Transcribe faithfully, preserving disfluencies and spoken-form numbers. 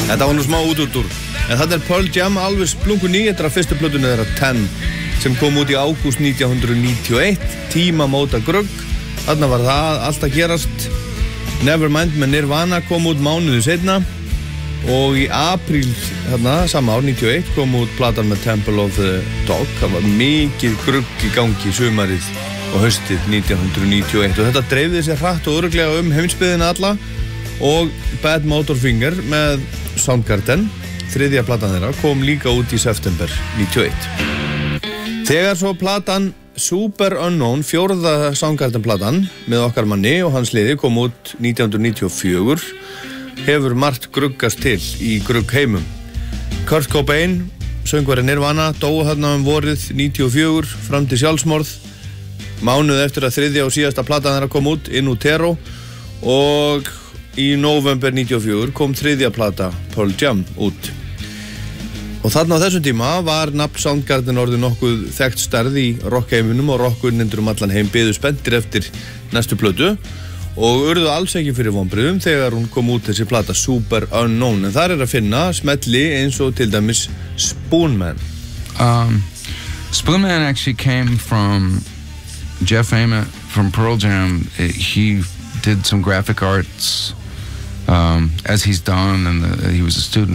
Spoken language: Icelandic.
Þetta var nú smá út út úr. En þetta er Pearl Jam alveg splungu ný, þetta er að fyrstu plötunni þeirra ten sem kom út í ágúst nítján hundruð níutíu og eitt, tímamóta grugg. Þarna var það allt að gerast. Nevermind með Nirvana kom út mánuði seinna og í apríl þarna, sama ár níutíu og eitt kom út platan með Temple of the Dog. Það var mikið grugg í gangi sumarið og haustið nítján hundruð níutíu og eitt og þetta dreifði sér hratt og örugglega um heimsbyggðina alla og Bad Motorfinger með Soundgarden, þriðja platan þeirra, kom líka út í september níutíu og eitt. Þegar svo platan Super Unknown, fjórða Soundgarden platan með okkar manni og hans liði kom út nítján hundruð níutíu og fjögur, hefur margt gruggast til í gruggheimum. Kurt Cobain, söngvari Nirvana, dóu þarna um vorið níutíu og fjögur fram til sjálfsmorð. Mánuð eftir að þriðja og síðasta platan þeirra kom út, In Utero, og í nóvember níutíu og fjögur kom þriðja plata Pearl Jam út. Og þarna á þessum tíma var nafn Soundgarden orðið nokkuð þekkt stærð í rockheiminum og rockunnendur um allan heim biðu spenntir eftir næstu plötu og urðu alls ekki fyrir vonbrigðum þegar hún kom út þessi plata Super Unknown. En þar er að finna smelli eins og til dæmis Spoonman. Um, Spoonman actually came from Jeff Ament from Pearl Jam. He did some graphic arts um, as he's done, and the, he was a student